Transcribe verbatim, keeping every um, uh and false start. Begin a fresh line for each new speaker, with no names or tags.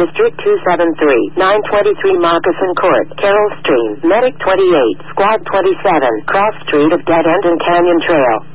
District two seven three, nine twenty-three Moccasin Court, Carroll Stream, Medic twenty-eight, Squad twenty-seven, Cross Street of Dead End and Canyon Trail.